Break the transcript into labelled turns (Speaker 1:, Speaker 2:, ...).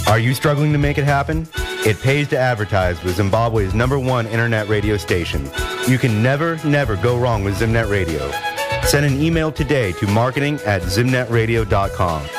Speaker 1: Are you struggling to make it happen? It pays to advertise with Zimbabwe's #1 internet radio station. You can never go wrong with Zimnet Radio. Send an email today to marketing@zimnetradio.com.